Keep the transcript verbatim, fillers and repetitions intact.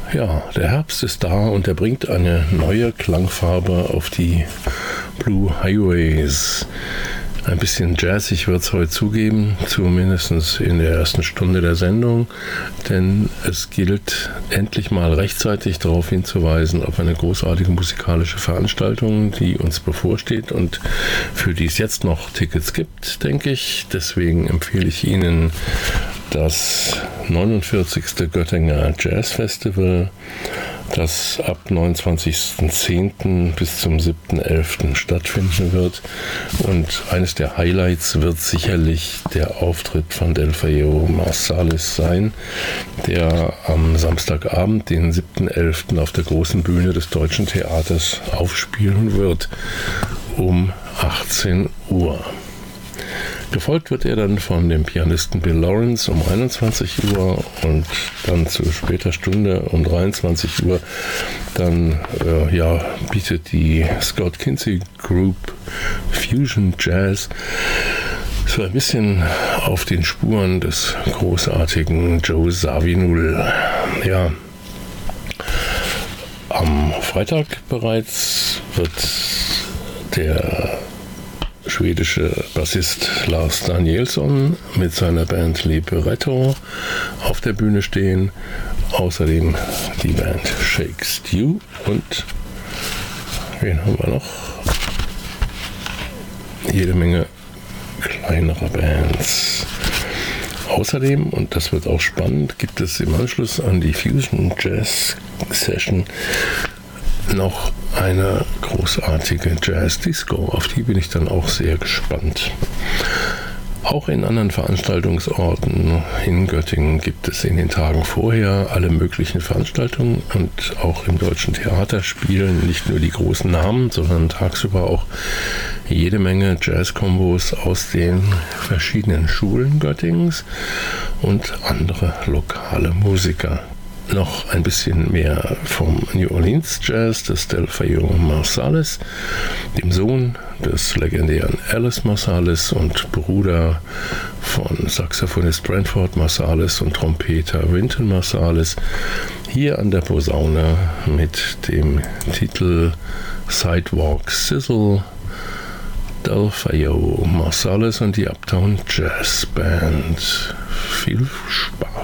Ja, der Herbst ist da und er bringt eine neue Klangfarbe auf die Blue Highways. Ein bisschen jazzig wird es heute zugeben, zumindest in der ersten Stunde der Sendung, denn es gilt endlich mal rechtzeitig darauf hinzuweisen auf eine großartige musikalische Veranstaltung, die uns bevorsteht und für die es jetzt noch Tickets gibt, denke ich. Deswegen empfehle ich Ihnen das neunundvierzigste Göttinger Jazz Festival, das ab neunundzwanzigsten zehnten bis zum siebten elften stattfinden wird. Und eines der Highlights wird sicherlich der Auftritt von Delfeayo Marsalis sein, der am Samstagabend, den siebten elften auf der großen Bühne des Deutschen Theaters aufspielen wird um achtzehn Uhr. Gefolgt wird er dann von dem Pianisten Bill Lawrence um einundzwanzig Uhr und dann zu später Stunde um dreiundzwanzig Uhr. Dann äh, ja, bietet die Scott Kinsey Group Fusion Jazz so ein bisschen auf den Spuren des großartigen Joe Zawinul. Ja, am Freitag bereits wird der schwedische Bassist Lars Danielsson mit seiner Band Liberetto auf der Bühne stehen. Außerdem die Band Shake Stew und wen haben wir noch? Jede Menge kleinere Bands. Außerdem, und das wird auch spannend, gibt es im Anschluss an die Fusion Jazz Session noch eine großartige Jazz-Disco, auf die bin ich dann auch sehr gespannt. Auch in anderen Veranstaltungsorten in Göttingen gibt es in den Tagen vorher alle möglichen Veranstaltungen und auch im Deutschen Theater spielen nicht nur die großen Namen, sondern tagsüber auch jede Menge Jazz-Kombos aus den verschiedenen Schulen Göttingens und andere lokale Musiker. Noch ein bisschen mehr vom New Orleans Jazz des Delfeayo Marsalis, dem Sohn des legendären Alice Marsalis und Bruder von Saxophonist Branford Marsalis und Trompeter Wynton Marsalis, hier an der Posaune mit dem Titel Sidewalk Sizzle, Delfeayo Marsalis und die Uptown Jazz Band. Viel Spaß!